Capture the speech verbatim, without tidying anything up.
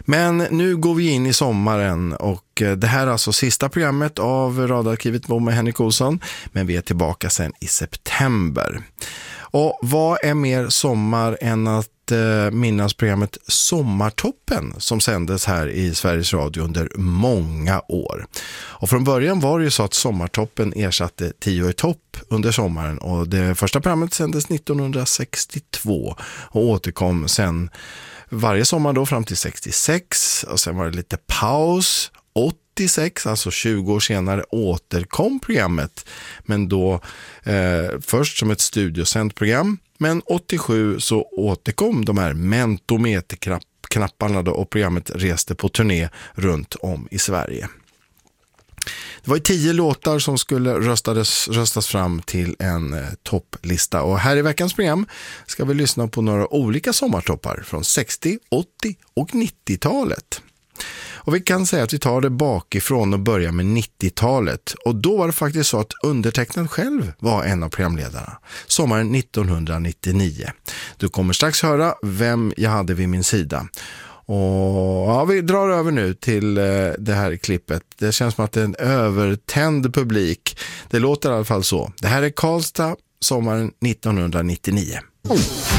Men nu går vi in i sommaren och det här är alltså sista programmet av Radarkivet med Henrik Olsson, men vi är tillbaka sen i september. Och vad är mer sommar än att eh, minnas programmet Sommartoppen som sändes här i Sveriges Radio under många år. Och från början var det ju så att Sommartoppen ersatte Tio i topp under sommaren, och det första programmet sändes nittonhundrasextiotvå och återkom sen varje sommar då fram till sextiosex, och sen var det lite paus. åttiosex, alltså tjugo år senare, återkom programmet, men då eh, först som ett studiosänt program, men åttiosju så återkom de här mentometerknapparna då, och programmet reste på turné runt om i Sverige. Det var ju tio låtar som skulle röstades, röstas fram till en eh, topplista, och här i veckans program ska vi lyssna på några olika sommartoppar från sextio, åttio och nittiotalet. Och vi kan säga att vi tar det bakifrån och börjar med nittiotalet. Och då var det faktiskt så att undertecknad själv var en av programledarna. Sommaren nittonhundranittionio. Du kommer strax höra vem jag hade vid min sida. Och ja, vi drar över nu till eh, det här klippet. Det känns som att det är en övertänd publik. Det låter i alla fall så. Det här är Karlstad, sommaren nittonhundranittionio.